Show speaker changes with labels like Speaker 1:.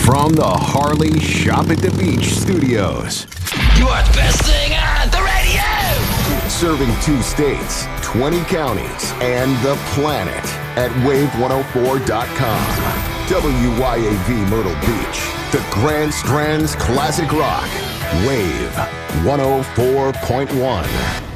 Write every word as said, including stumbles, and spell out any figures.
Speaker 1: From the Harley Shop at the Beach studios.
Speaker 2: You are the best thing on the radio!
Speaker 1: Serving two states, twenty counties, and the planet at wave one oh four dot com. W Y A V Myrtle Beach, the Grand Strand's classic rock. Wave one oh four point one.